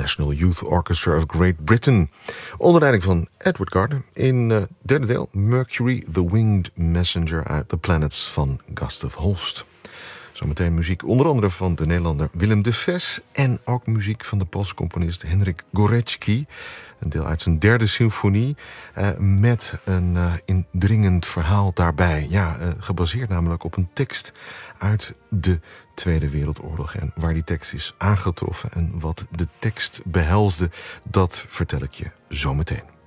National Youth Orchestra of Great Britain. Onder leiding van Edward Gardner. In derde deel Mercury, the Winged Messenger uit The Planets van Gustav Holst. Zometeen muziek onder andere van de Nederlander Willem de Ves en ook muziek van de Poolse componist Henryk Górecki. Een deel uit zijn derde symfonie met een indringend verhaal daarbij. Gebaseerd namelijk op een tekst uit de Tweede Wereldoorlog. En waar die tekst is aangetroffen en wat de tekst behelsde, dat vertel ik je zometeen.